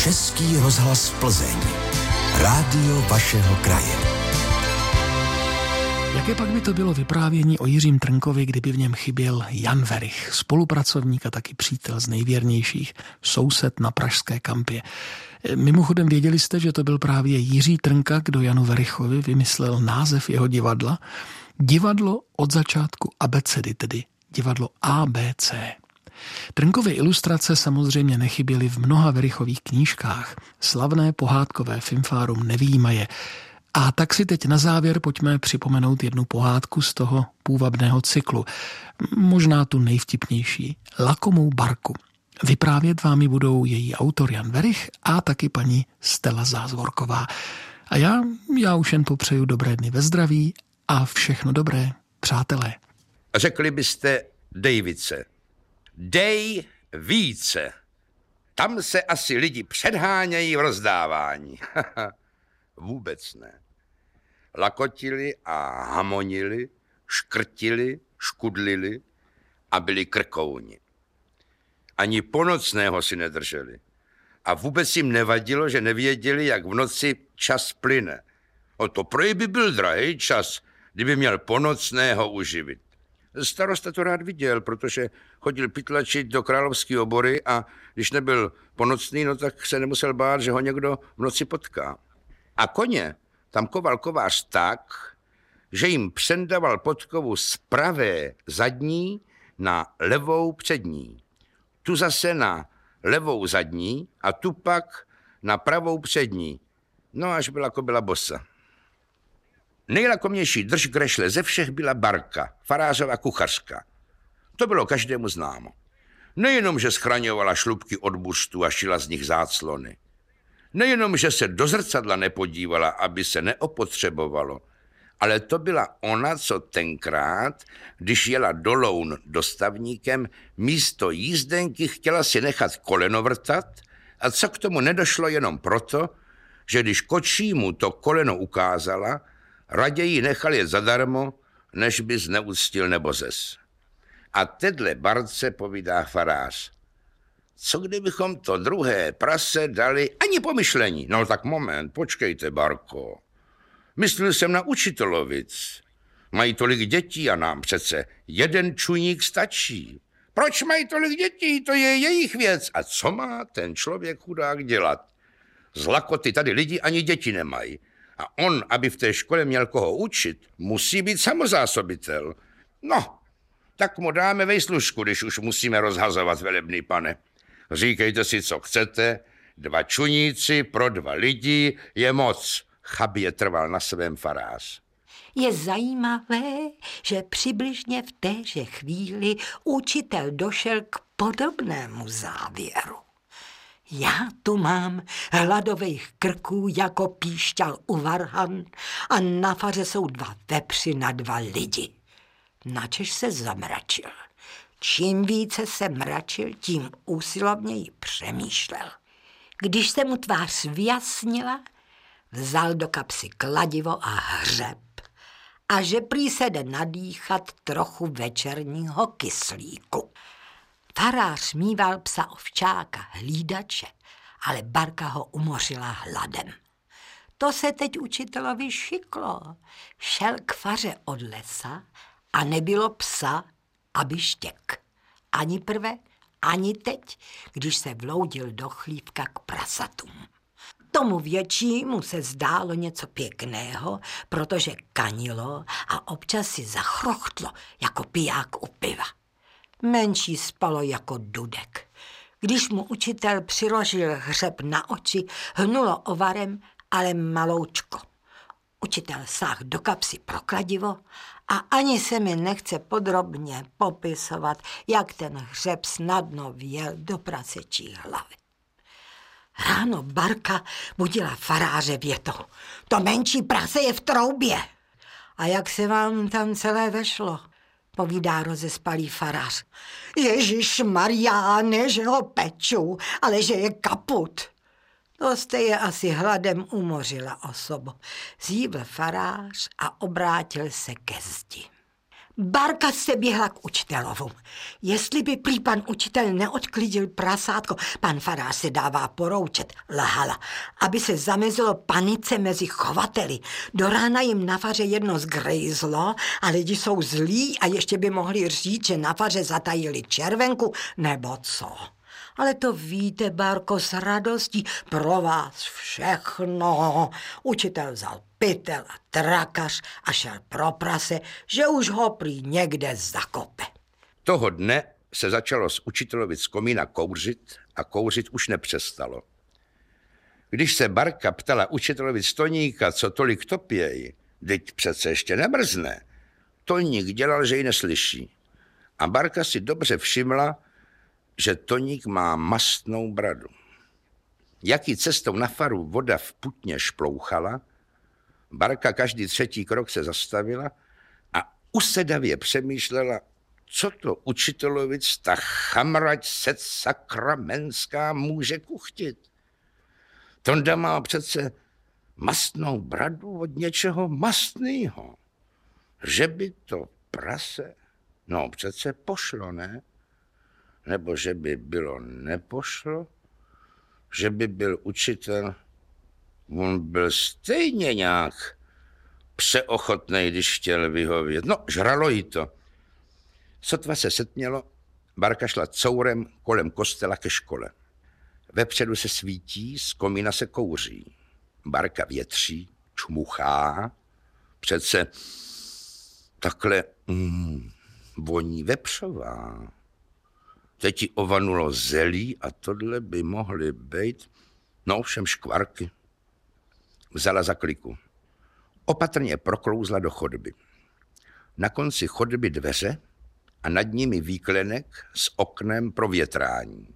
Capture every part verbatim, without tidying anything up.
Český rozhlas Plzeň. Rádio vašeho kraje. Jaké pak by to bylo vyprávění o Jiřím Trnkovi, kdyby v něm chyběl Jan Werich, spolupracovník a taky přítel z nejvěrnějších, soused na pražské kampě. Mimochodem věděli jste, že to byl právě Jiří Trnka, kdo Janu Werichovi vymyslel název jeho divadla? Divadlo od začátku abecedy, tedy divadlo A B C. Trnkovy ilustrace samozřejmě nechyběly v mnoha Werichových knížkách. Slavné pohádkové Fimfárum nevyjímaje. A tak si teď na závěr pojďme připomenout jednu pohádku z toho půvabného cyklu. Možná tu nejvtipnější. Lakomou barku. Vyprávět vám ji budou její autor Jan Werich a taky paní Stella Zázvorková. A já, já už jen popřeju dobré dny ve zdraví a všechno dobré, přátelé. Řekli byste Davice. Dej více. Tam se asi lidi předhánějí v rozdávání. Vůbec ne. Lakotili a hamonili, škrtili, škudlili a byli krkouni. Ani ponocného si nedrželi. A vůbec jim nevadilo, že nevěděli, jak v noci čas plyne. O to prej by byl drahý čas, kdyby měl ponocného uživit. Starosta to rád viděl, protože chodil pytlačit do královské obory a když nebyl ponocný, no tak se nemusel bát, že ho někdo v noci potká. A koně tam koval kovář tak, že jim přendaval podkovu z pravé zadní na levou přední. Tu zase na levou zadní a tu pak na pravou přední. No až byla kobyla bosa. Nejlakomnější drž grešle ze všech byla Barka, farářova kuchařka. To bylo každému známo. Nejenom, že schraňovala šlupky od buřtu a šila z nich záclony. Nejenom, že se do zrcadla nepodívala, aby se neopotřebovalo, ale to byla ona, co tenkrát, když jela do Loun dostavníkem, místo jízdenky chtěla si nechat koleno vrtat a co k tomu nedošlo jenom proto, že když kočímu to koleno ukázala, raději nechal je zadarmo, než by zneuctil nebo zes. A tedle Barce povídá farář. Co kdybychom to druhé prase dali ani pomyšlení? No tak moment, počkejte, Barko. Myslel jsem na učitelovic. Mají tolik dětí a nám přece jeden čuník stačí. Proč mají tolik dětí? To je jejich věc. A co má ten člověk chudák dělat? Z lakoty tady lidi ani děti nemají. A on, aby v té škole měl koho učit, musí být samozásobitel. No, tak mu dáme vejslužku, když už musíme rozhazovat, velebný pane. Říkejte si, co chcete, dva čuníci pro dva lidi je moc. Chabě trval na svém farář. Je zajímavé, že přibližně v téže chvíli učitel došel k podobnému závěru. Já tu mám hladových krků jako píšťal u varhan a na faře jsou dva vepři na dva lidi. Načež se zamračil. Čím více se mračil, tím úsilovněji přemýšlel. Když se mu tvář vyjasnila, vzal do kapsy kladivo a hřeb. A že prý se jde nadýchat trochu večerního kyslíku. Farář mýval psa ovčáka, hlídače, ale Barka ho umořila hladem. To se teď učitelovi šiklo. Šel k faře od lesa a nebylo psa, aby štěk. Ani prve, ani teď, když se vloudil do chlívka k prasatům. Tomu většímu se zdálo něco pěkného, protože kanilo a občas si zachrochtlo jako piják u piva. Menší spalo jako dudek. Když mu učitel přiložil hřeb na oči, hnulo ovarem, ale maloučko. Učitel sáhl do kapsy pro kladivo a ani se mi nechce podrobně popisovat, jak ten hřeb snadno vjel do prasečí hlavy. Ráno Barka budila faráře větou. To menší prase je v troubě. A jak se vám tam celé vešlo? Povídá rozespalý farář. Ježišmarjá, ne, že ho peču, ale že je kaput. To jste je asi hladem umořila, osobo. Zívl farář a obrátil se ke zdi. Barka se běhla k učitelovu. Jestli by prý pan učitel neodklidil prasátko, pan farář se dává poroučet, lhala, aby se zamezilo panice mezi chovateli. Do rána jim na faře jedno zgrejzlo a lidi jsou zlí a ještě by mohli říct, že na faře zatajili červenku nebo co. Ale to víte, Barko, s radostí pro vás všechno. Učitel vzal pytel a trakař a šel pro prase, že už ho prý někde zakope. Toho dne se začalo z učitelovic z komína kouřit a kouřit už nepřestalo. Když se Barka ptala učitelovic Toníka, co tolik topěj, teď přece ještě nemrzne, Toník dělal, že ji neslyší. A Barka si dobře všimla, že Toník má mastnou bradu. Jaký cestou na faru voda v putně šplouchala, Barka každý třetí krok se zastavila a usedavě přemýšlela, co to učitelovic ta chamrať set sakramenská může kuchtit. Tonda má přece mastnou bradu od něčeho mastného. Že by to prase, no přece pošlo, ne? Nebo že by bylo nepošlo, že by byl učitel, on byl stejně nějak přeochotnej, když chtěl vyhovět. No, žralo jí to. Sotva se setmělo, Barka šla courem kolem kostela ke škole. Vepředu se svítí, z komína se kouří. Barka větří, čmuchá, přece takhle mm, voní vepřová. Teď ti ovanulo zelí a tohle by mohly být, no všem škvarky. Vzala za kliku. Opatrně proklouzla do chodby. Na konci chodby dveře a nad nimi výklenek s oknem pro větrání.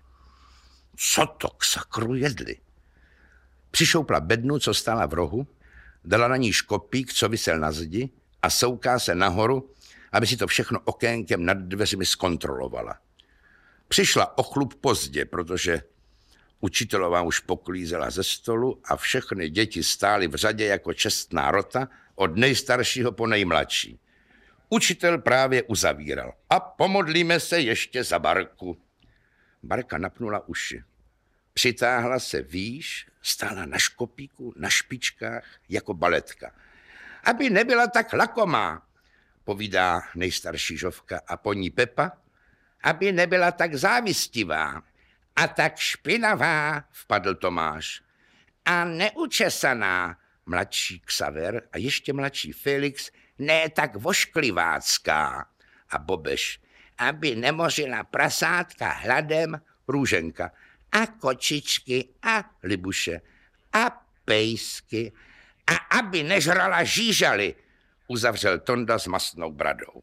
Co to k sakru jedli? Přišoupla bednu, co stála v rohu, dala na ní škopík, co visel na zdi a souká se nahoru, aby si to všechno okénkem nad dveřmi zkontrolovala. Přišla o chlup pozdě, protože učitelová už poklízela ze stolu a všechny děti stály v řadě jako čestná rota od nejstaršího po nejmladší. Učitel právě uzavíral. A pomodlíme se ještě za Barku. Barka napnula uši. Přitáhla se výš, stála na škopíku, na špičkách, jako baletka. Aby nebyla tak lakomá, povídá nejstarší Žovka a po ní Pepa, aby nebyla tak závistivá a tak špinavá, vpadl Tomáš. A neučesaná, mladší Xaver a ještě mladší Felix, ne tak vošklivácká. A Bobeš, aby nemořila prasátka hladem, Růženka. A kočičky a Libuše a pejsky. A aby nežrala žížaly, uzavřel Tonda s mastnou bradou.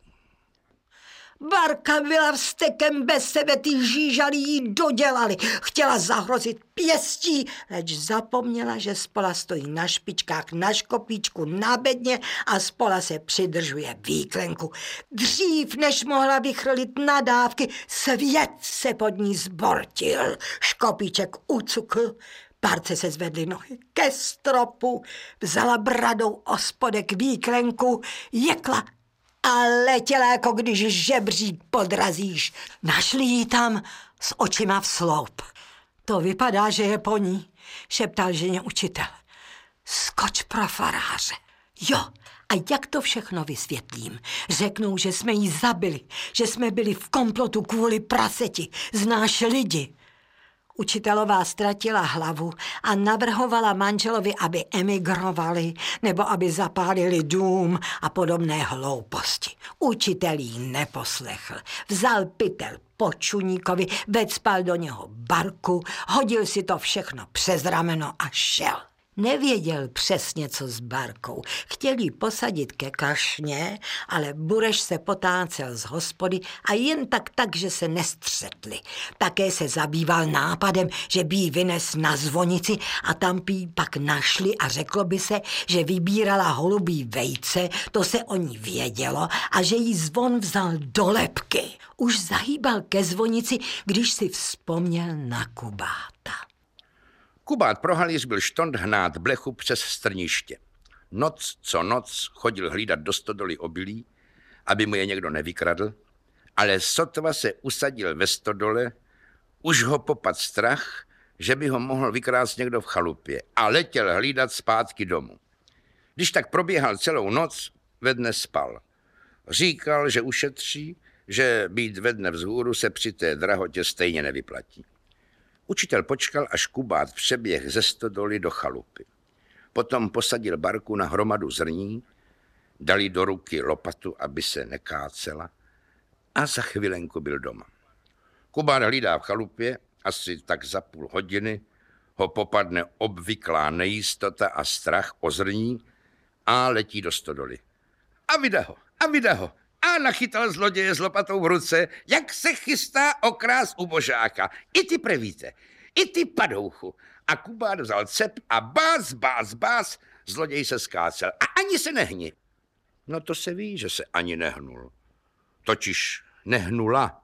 Barka byla vztekem bez sebe, ty žížaly jí dodělali. Chtěla zahrozit pěstí, leč zapomněla, že spola stojí na špičkách, na škopíčku, na bedně a spola se přidržuje výklenku. Dřív, než mohla vychrlit nadávky, svět se pod ní zbortil. Škopíček ucukl, Barce se zvedly nohy ke stropu, vzala bradou ospodek výklenku, jekla a letěla, jako když žebřík podrazíš. Našli ji tam s očima v sloup. To vypadá, že je po ní, šeptal ženě učitel. Skoč pro faráře. Jo, a jak to všechno vysvětlím? Řeknou, že jsme jí zabili, že jsme byli v komplotu kvůli praseti. Znáš lidi? Učitelová ztratila hlavu a navrhovala manželovi, aby emigrovali nebo aby zapálili dům a podobné hlouposti. Učitel jí neposlechl. Vzal pytel po čuníkovi, vecpal do něho Barku, hodil si to všechno přes rameno a šel. Nevěděl přesně, co s Barkou. Chtěl jí posadit ke kašně, ale Bureš se potácel z hospody a jen tak tak, že se nestřetli. Také se zabýval nápadem, že by jí vynes na zvonici a tam by jí pak našli a řeklo by se, že vybírala holubí vejce, to se o ní vědělo a že jí zvon vzal do lebky. Už zahýbal ke zvonici, když si vzpomněl na Kubáta. Kubát pro halíř byl štond hnát blechu přes strniště. Noc co noc chodil hlídat do stodoly obilí aby mu je někdo nevykradl, ale sotva se usadil ve stodole, už ho popad strach, že by ho mohl vykrást někdo v chalupě a letěl hlídat zpátky domů. Když tak proběhal celou noc, ve dne spal. Říkal, že ušetří, že být ve dne vzhůru se při té drahotě stejně nevyplatí. Učitel počkal, až Kubát přeběh ze stodoly do chalupy. Potom posadil barku na hromadu zrní, dali do ruky lopatu, aby se nekácela, a za chvilenku byl doma. Kubát hlídá v chalupě, asi tak za půl hodiny ho popadne obvyklá nejistota a strach o zrní a letí do stodoly. A vydá ho, a vydá ho. A nachytal zloděje s lopatou v ruce, jak se chystá okrást ubožáka. I ty prevíte, i ty padouchu. A Kubát vzal cep a bác, bác, bác, zloděj se skácel. A ani se nehni. No to se ví, že se ani nehnul. Totiž nehnula.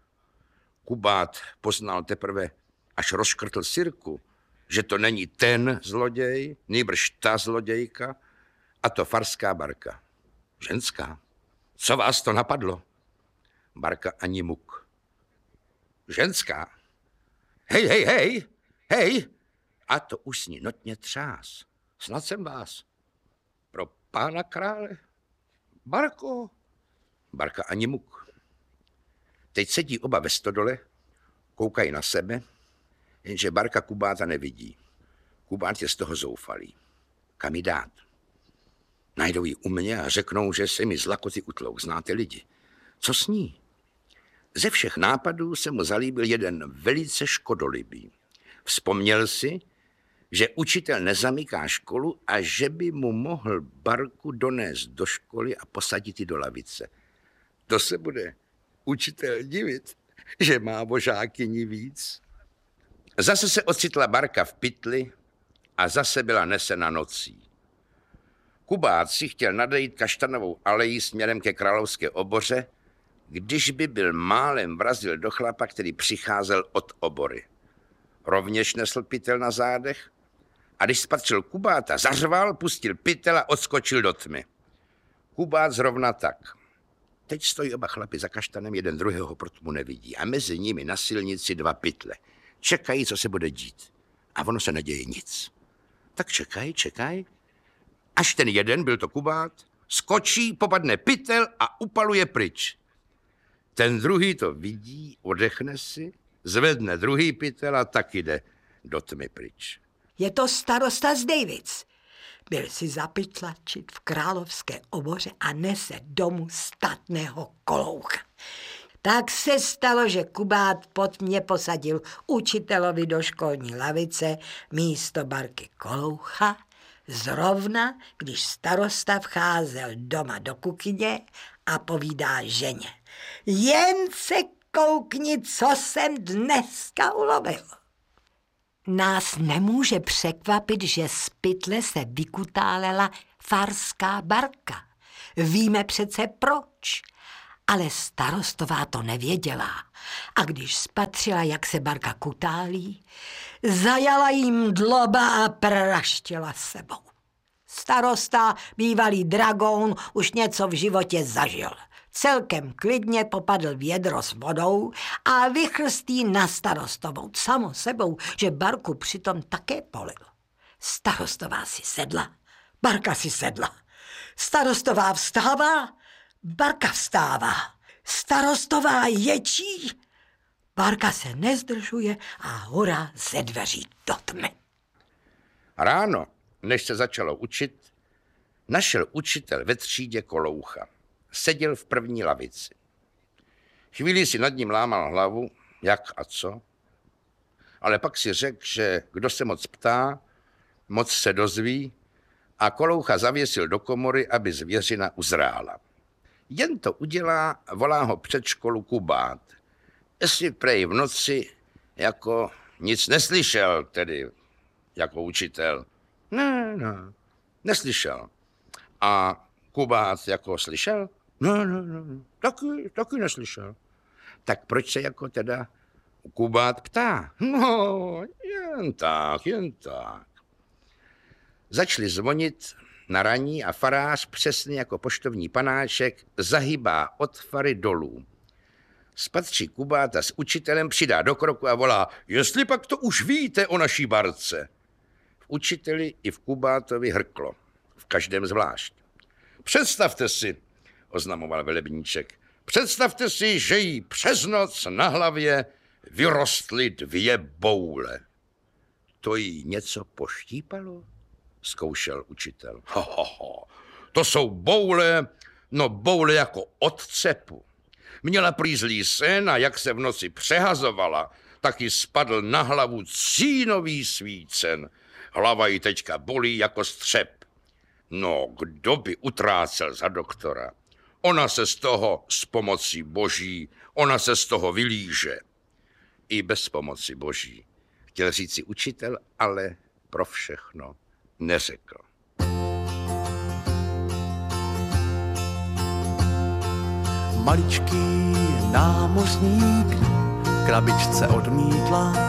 Kubát poznal teprve, až rozškrtl sirku, že to není ten zloděj, nýbrž ta zlodějka, a to farská barka. Ženská. Co vás to napadlo? Barka ani muk. Ženská. Hej, hej, hej, hej. A to už s ní notně třás. Snad jsem vás. Pro pána krále. Barko. Barka ani muk. Teď sedí oba ve stodole, koukají na sebe, jenže Barka Kubáta nevidí. Kubát je z toho zoufalý. Kam ji dát? Najdou ji u mě a řeknou, že se mi z lakoty utlou. Znáte lidi. Co s ní? Ze všech nápadů se mu zalíbil jeden velice škodolibý. Vzpomněl si, že učitel nezamyká školu a že by mu mohl Barku donést do školy a posadit ji do lavice. To se bude učitel divit, že má božákyni víc. Zase se ocitla Barka v pytli a zase byla nesena nocí. Kubát si chtěl nadejít kaštanovou aleji směrem ke Královské oboře, když by byl málem vrazil do chlapa, který přicházel od obory. Rovněž nesl pytel na zádech a když spatřil Kubáta, zařval, pustil pytel a odskočil do tmy. Kubát zrovna tak. Teď stojí oba chlapi za kaštanem, jeden druhého pro tmu nevidí a mezi nimi na silnici dva pytle. Čekají, co se bude dít. A ono se neděje nic. Tak čekají, čekají. Až ten jeden, byl to Kubát, skočí, popadne pytel a upaluje pryč. Ten druhý to vidí, odechne si, zvedne druhý pytel a taky jde do tmy pryč. Je to starosta z Davids. Byl si zapytlačit v Královské oboře a nese domů statného koloucha. Tak se stalo, že Kubát pod mě posadil učitelovi do školní lavice místo Barky koloucha, zrovna, když starosta vcházel doma do kuchyně a povídá ženě. Jen se koukni, co jsem dneska ulovil. Nás nemůže překvapit, že z pytle se vykutálela farská Barka. Víme přece proč. Ale starostová to nevěděla. A když spatřila, jak se Barka kutálí, zajala jim dloba a praštila sebou. Starosta, bývalý dragoun, už něco v životě zažil. Celkem klidně popadl vědro s vodou a vychrstí na starostovou. Samo sebou, že Barku přitom také polil. Starostová si sedla, Barka si sedla. Starostová vstává, Barka vstává. Starostová ječí, Barka se nezdržuje a hurá ze dveří do tmy. Ráno, než se začalo učit, našel učitel ve třídě koloucha. Seděl v první lavici. Chvíli si nad ním lámal hlavu, jak a co, ale pak si řekl, že kdo se moc ptá, moc se dozví a koloucha zavěsil do komory, aby zvěřina uzrála. Jen to udělá, volá ho před školu Kubát. Jestli prej v noci jako nic neslyšel, tedy jako učitel. Ne, ne, neslyšel. A Kubát jako slyšel? Ne, ne, ne, taky, taky neslyšel. Tak proč se jako teda Kubát ptá? No, jen tak, jen tak. Začali zvonit na raní a farář, přesně jako poštovní panáček, zahybá od fary dolů. Spatří Kubáta s učitelem, přidá do kroku a volá: jestli pak to už víte o naší barce. V učiteli i v Kubátovi hrklo, v každém zvlášť. Představte si, oznamoval velebníček, představte si, že jí přes noc na hlavě vyrostly dvě boule. To jí něco poštípalo? Zkoušel učitel. Ho, ho, ho. To jsou boule, no boule jako od cepu. Měla prý zlý sen a jak se v noci přehazovala, tak jí spadl na hlavu cínový svícen. Hlava jí teďka bolí jako střep. No, kdo by utrácel za doktora? Ona se z toho s pomocí boží, ona se z toho vylíže. I bez pomoci boží. Chtěl říci učitel, ale pro všechno neřekl. Maličký námořník v krabičce odmítla